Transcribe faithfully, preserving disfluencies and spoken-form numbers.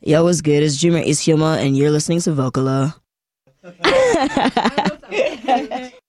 Yo, what's good? It's Dreamer Ishioma, and you're listening to Vocala.